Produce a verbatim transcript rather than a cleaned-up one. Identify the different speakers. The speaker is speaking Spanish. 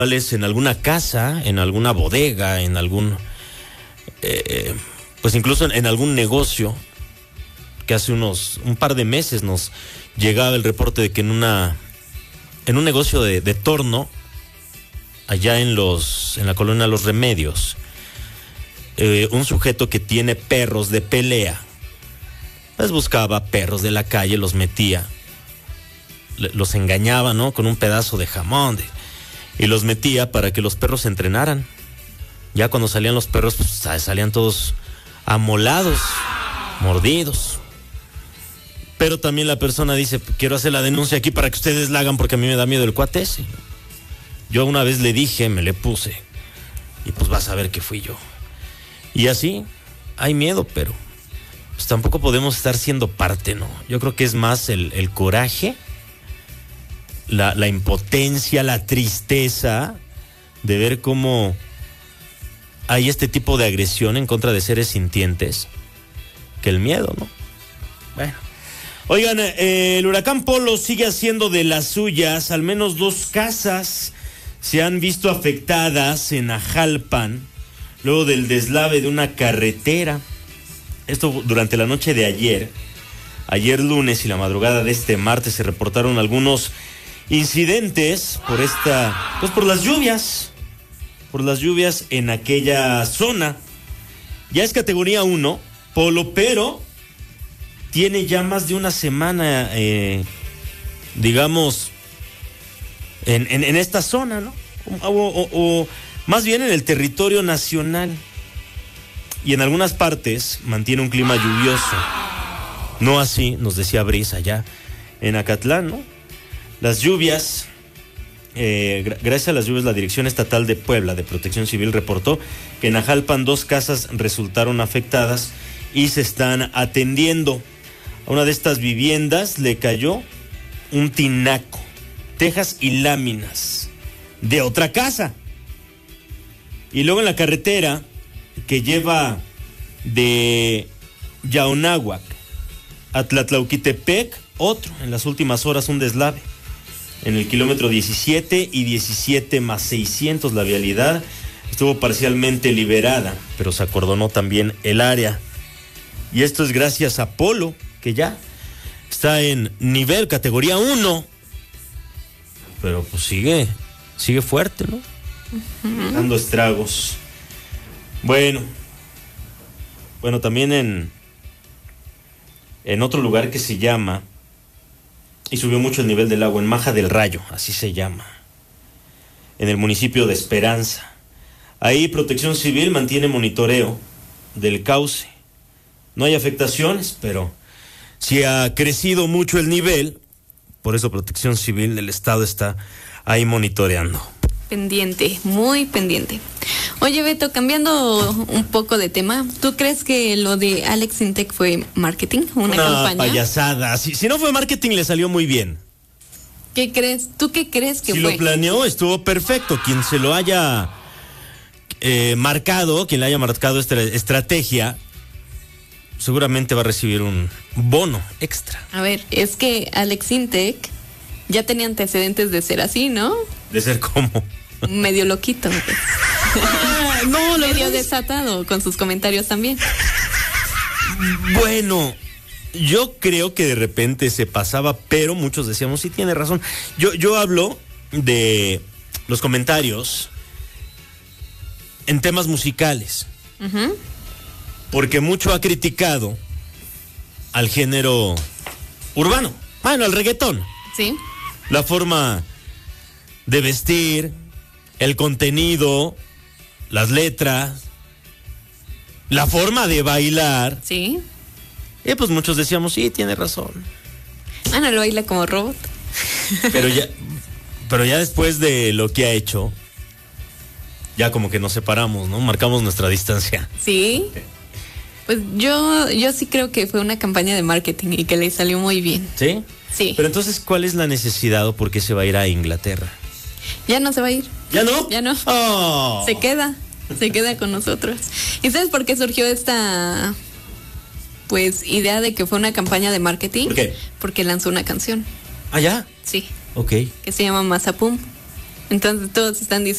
Speaker 1: en alguna casa, en alguna bodega, en algún, eh, pues incluso en, en algún negocio, que hace unos, un par de meses nos llegaba el reporte de que en una, en un negocio de, de torno, allá en los, en la colonia Los Remedios, eh, un sujeto que tiene perros de pelea, pues buscaba perros de la calle, los metía, los engañaba, ¿no? Con un pedazo de jamón de, y los metía para que los perros se entrenaran. Ya cuando salían los perros, pues salían todos amolados, mordidos. Pero también la persona dice, quiero hacer la denuncia aquí para que ustedes la hagan porque a mí me da miedo el cuate ese. Yo una vez le dije, me le puse, y pues vas a ver que fui yo. Y así, hay miedo, pero pues tampoco podemos estar siendo parte, ¿no? Yo creo que es más el, el coraje, La, la impotencia, la tristeza de ver cómo hay este tipo de agresión en contra de seres sintientes que el miedo, ¿no? Bueno. Oigan, eh, el huracán Polo sigue haciendo de las suyas. Al menos dos casas se han visto afectadas en Ajalpan luego del deslave de una carretera. Esto durante la noche de ayer. Ayer lunes y la madrugada de este martes se reportaron algunos incidentes por esta, pues por las lluvias, por las lluvias en aquella zona. Ya es categoría uno, Polo, pero tiene ya más de una semana, eh, digamos, en, en, en esta zona, ¿no? O, o, o más bien en el territorio nacional. Y en algunas partes mantiene un clima lluvioso. No así, nos decía Brisa allá en Acatlán, ¿no? Las lluvias, eh, gracias a las lluvias, la Dirección Estatal de Puebla de Protección Civil reportó que en Ajalpan dos casas resultaron afectadas y se están atendiendo. A una de estas viviendas le cayó un tinaco, tejas y láminas de otra casa. Y luego en la carretera que lleva de Yaonáhuac a Tlatlauquitepec, otro, en las últimas horas un deslave. En el kilómetro diecisiete y diecisiete más seiscientos la vialidad estuvo parcialmente liberada, pero se acordonó también el área. Y esto es gracias a Polo, que ya está en nivel categoría uno. Pero pues sigue, sigue fuerte, ¿no? Uh-huh. Dando estragos. Bueno, bueno, también en, en otro lugar que se llama, y subió mucho el nivel del agua, en Maja del Rayo, así se llama, en el municipio de Esperanza. Ahí Protección Civil mantiene monitoreo del cauce. No hay afectaciones, pero sí ha crecido mucho el nivel. Por eso Protección Civil del Estado está ahí monitoreando.
Speaker 2: Pendiente, muy pendiente. Oye, Beto, cambiando un poco de tema, ¿tú crees que lo de Alex Intec fue marketing, una, una campaña?
Speaker 1: Payasada. Si, si no fue marketing, le salió muy bien.
Speaker 2: ¿Qué crees? ¿Tú qué crees que
Speaker 1: si
Speaker 2: fue?
Speaker 1: Si lo planeó, estuvo perfecto. Quien se lo haya eh, marcado, quien le haya marcado esta estrategia, seguramente va a recibir un bono extra.
Speaker 2: A ver, es que Alex Intec ya tenía antecedentes de ser así, ¿no?
Speaker 1: ¿De ser cómo?
Speaker 2: Medio loquito.
Speaker 1: Ah, no,
Speaker 2: medio desatado con sus comentarios también.
Speaker 1: Bueno, yo creo que de repente se pasaba, pero muchos decíamos, sí, tiene razón. Yo, yo hablo de los comentarios en temas musicales. Uh-huh. Porque mucho ha criticado al género urbano. Bueno, al reggaetón.
Speaker 2: Sí.
Speaker 1: La forma de vestir, el contenido, las letras, la forma de bailar.
Speaker 2: Sí.
Speaker 1: Y pues muchos decíamos, sí, tiene razón.
Speaker 2: Ana lo baila como robot.
Speaker 1: Pero ya, pero ya después de lo que ha hecho, ya como que nos separamos, ¿no? Marcamos nuestra distancia.
Speaker 2: Sí. Pues yo, yo sí creo que fue una campaña de marketing y que le salió muy bien.
Speaker 1: ¿Sí?
Speaker 2: Sí.
Speaker 1: Pero entonces, ¿cuál es la necesidad o por qué se va a ir a Inglaterra?
Speaker 2: Ya no se va a ir.
Speaker 1: ¿Ya no?
Speaker 2: Ya no.
Speaker 1: Oh.
Speaker 2: Se queda, se queda con nosotros. ¿Y sabes por qué surgió esta, pues, idea de que fue una campaña de marketing?
Speaker 1: ¿Por qué?
Speaker 2: Porque lanzó una canción.
Speaker 1: ¿Ah, ya?
Speaker 2: Sí.
Speaker 1: Ok.
Speaker 2: Que se llama Mazapum. Entonces todos están diciendo